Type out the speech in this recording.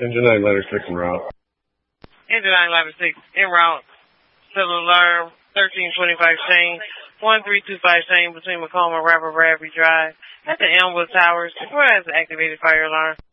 Engine 9, letter 6 en route. Engine 9, letter 6 en route. Cellular 1325 Shane, 1325 Shane between Macomb and Rapper Bradley Drive at the Elmwood Towers. Who has activated fire alarm?